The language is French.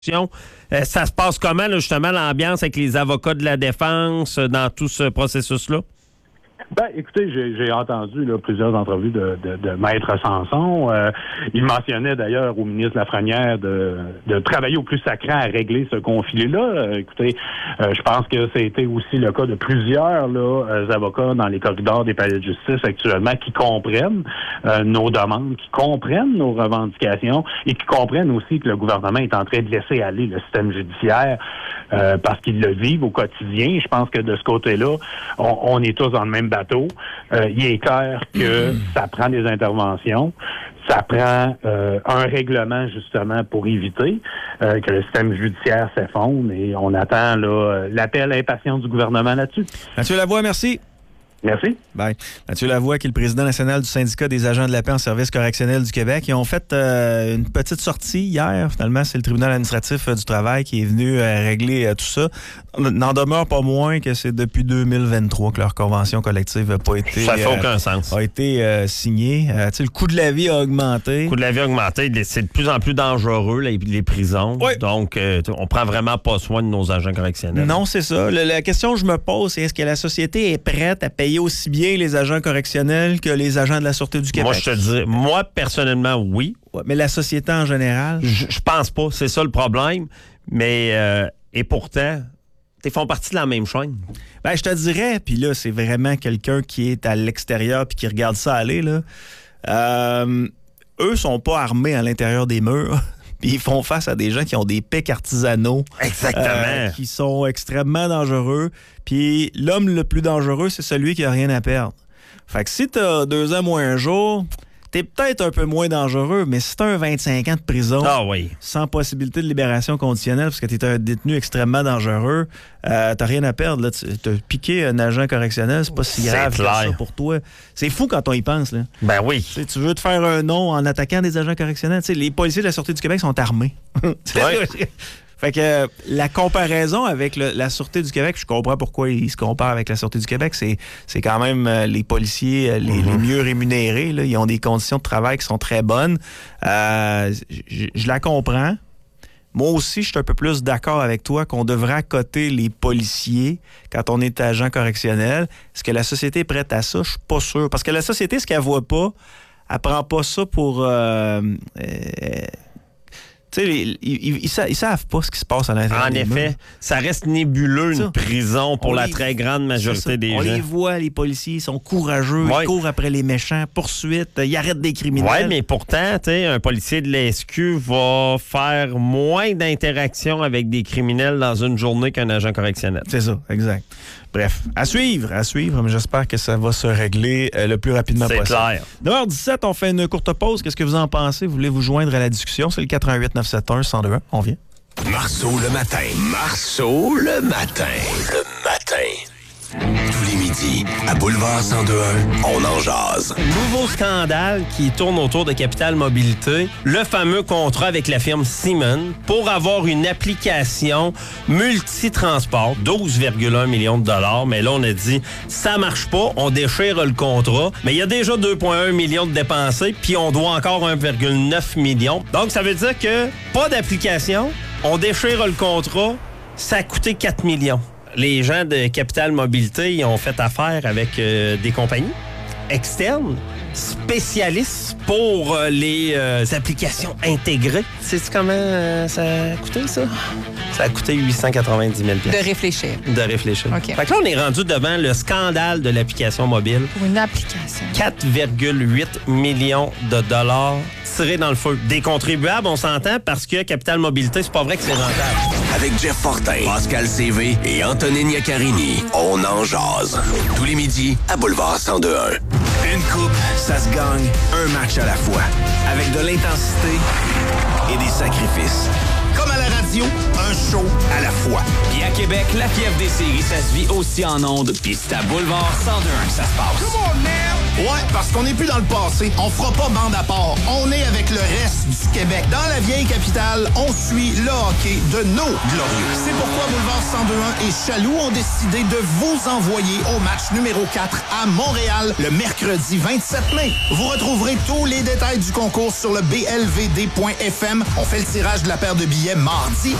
Ça se passe comment, là, justement, l'ambiance avec les avocats de la défense dans tout ce processus-là? Ben, écoutez, j'ai entendu plusieurs entrevues de Maître Sanson. Il mentionnait d'ailleurs au ministre Lafrenière de travailler au plus sacré à régler ce conflit-là. Écoutez, je pense que ça a été aussi le cas de plusieurs avocats dans les corridors des palais de justice actuellement qui comprennent nos demandes, qui comprennent nos revendications et qui comprennent aussi que le gouvernement est en train de laisser aller le système judiciaire parce qu'ils le vivent au quotidien. Je pense que de ce côté-là, on est tous dans le même bateau. Il est clair que ça prend des interventions, ça prend un règlement justement pour éviter que le système judiciaire s'effondre et on attend l'appel impatient du gouvernement là-dessus. Mathieu Lavoie, merci. Merci. Bye. Mathieu Lavoie, qui est le président national du syndicat des agents de la paix en service correctionnel du Québec. Ils ont fait une petite sortie hier. Finalement, c'est le tribunal administratif du travail qui est venu régler tout ça. N'en demeure pas moins que c'est depuis 2023 que leur convention collective n'a pas été... Ça fait aucun sens. A été signée. Le coût de la vie a augmenté. Le coût de la vie a augmenté. C'est de plus en plus dangereux, les prisons. Oui. Donc, on prend vraiment pas soin de nos agents correctionnels. Non, c'est ça. La question que je me pose, c'est est-ce que la société est prête à payer aussi bien les agents correctionnels que les agents de la Sûreté du Québec? Moi, je te dis, moi, personnellement, oui. Ouais, mais la société en général? Je pense pas. C'est ça le problème. Mais, et pourtant, ils font partie de la même chaîne. Ben, je te dirais, puis là, c'est vraiment quelqu'un qui est à l'extérieur puis qui regarde ça aller, là. Eux sont pas armés à l'intérieur des murs. Puis ils font face à des gens qui ont des pics artisanaux. Exactement. Qui sont extrêmement dangereux. Puis l'homme le plus dangereux, c'est celui qui a rien à perdre. Fait que si t'as 2 ans moins un jour, t'es peut-être un peu moins dangereux, mais si t'as un 25 ans de prison, sans possibilité de libération conditionnelle, parce que t'es un détenu extrêmement dangereux, t'as rien à perdre. Là. T'as piqué un agent correctionnel, c'est pas si grave que ça pour toi. C'est fou quand on y pense. Là. Ben oui. Tu veux te faire un nom en attaquant des agents correctionnels. T'sais, les policiers de la Sûreté du Québec sont armés. Fait que la comparaison avec la Sûreté du Québec, je comprends pourquoi ils se comparent avec la Sûreté du Québec, c'est quand même les policiers les mieux rémunérés. Là. Ils ont des conditions de travail qui sont très bonnes. Je la comprends. Moi aussi, je suis un peu plus d'accord avec toi qu'on devrait accoter les policiers quand on est agent correctionnel. Est-ce que la société est prête à ça? Je suis pas sûr. Parce que la société, ce qu'elle voit pas, elle prend pas ça pour... Tu sais, ils savent pas ce qui se passe à l'intérieur. En effet, ça reste nébuleux, une prison pour la très grande majorité des gens. On les voit, les policiers, ils sont courageux, ils courent après les méchants, poursuites, ils arrêtent des criminels. Oui, mais pourtant, un policier de la SQ va faire moins d'interactions avec des criminels dans une journée qu'un agent correctionnel. C'est ça, exact. Bref, à suivre, mais j'espère que ça va se régler le plus rapidement possible. C'est clair. 9h17, on fait une courte pause. Qu'est-ce que vous en pensez? Vous voulez vous joindre à la discussion? C'est le 88-971-1021. On vient. Marceau le matin. Marceau le matin. Le matin. Tous les midis, à Boulevard 1021, on en jase. Nouveau scandale qui tourne autour de Capital Mobilité, le fameux contrat avec la firme Siemens pour avoir une application multitransport, 12,1 millions de dollars. Mais là, on a dit, ça marche pas, on déchire le contrat. Mais il y a déjà 2,1 millions de dépensés, puis on doit encore 1,9 million. Donc, ça veut dire que pas d'application, on déchire le contrat, ça a coûté 4 millions. Les gens de Capital Mobilité ils ont fait affaire avec des compagnies externes, spécialistes pour les applications intégrées. Sais-tu comment ça a coûté, ça? Ça a coûté 890 000 $. De réfléchir. De réfléchir. Okay. Fait que là, on est rendu devant le scandale de l'application mobile. Pour une application. 4,8 millions de dollars tirés dans le feu. Des contribuables, on s'entend, parce que Capital Mobilité, c'est pas vrai que c'est rentable. Avec Jeff Fortin, Pascal CV et Antonine Iaccarini, on en jase. Tous les midis, à Boulevard 1021. Une coupe, ça se gagne un match à la fois. Avec de l'intensité et des sacrifices. Comme à la radio, un show à la fois. Bien Québec, la fièvre des séries, ça se vit aussi en ondes. Puis c'est à Boulevard 102 que ça se passe. Come on, man! Ouais, parce qu'on n'est plus dans le passé. On fera pas bande à part. On est avec le reste du Québec. Dans la vieille capitale, on suit le hockey de nos glorieux. C'est pourquoi Boulevard 102.1 et Chaloux ont décidé de vous envoyer au match numéro 4 à Montréal le mercredi 27 mai. Vous retrouverez tous les détails du concours sur le blvd.fm. On fait le tirage de la paire de billets mardi